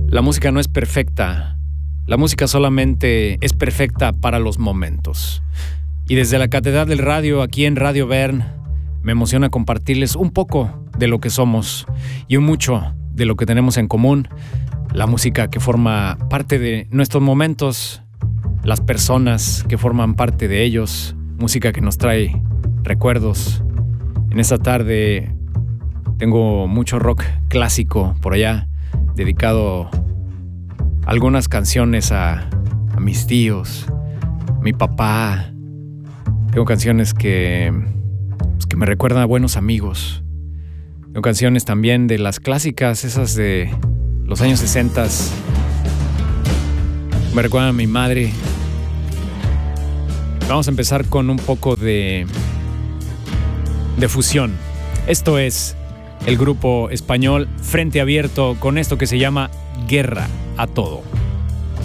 La música no es perfecta. La música solamente es perfecta para los momentos. Y desde la Catedral del Radio, aquí en Radio Bern, me emociona compartirles un poco de lo que somos y un mucho de lo que tenemos en común. La música que forma parte de nuestros momentos, las personas que forman parte de ellos, música que nos trae recuerdos. En esta tarde tengo mucho rock clásico por allá, dedicado a algunas canciones a mis tíos, a mi papá. Tengo canciones que me recuerdan a buenos amigos. Tengo canciones también de las clásicas, esas de los años 60. Me recuerdan a mi madre. Vamos a empezar con un poco de fusión. Esto es el grupo español Frente Abierto con esto que se llama Guerra a Todo.